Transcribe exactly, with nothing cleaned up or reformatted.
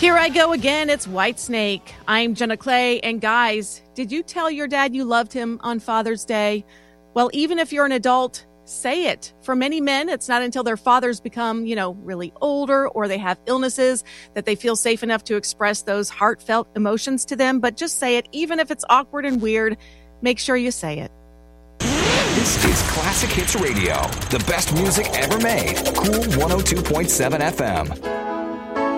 Here I go again. It's Whitesnake. I'm Jenna Clay. And guys, did you tell your dad you loved him on Father's Day? Well, even if you're an adult, say it. For many men, it's not until their fathers become, you know, really older or they have illnesses that they feel safe enough to express those heartfelt emotions to them. But just say it. Even if it's awkward and weird, make sure you say it. This is Classic Hits Radio, the best music ever made. Cool one oh two point seven F M.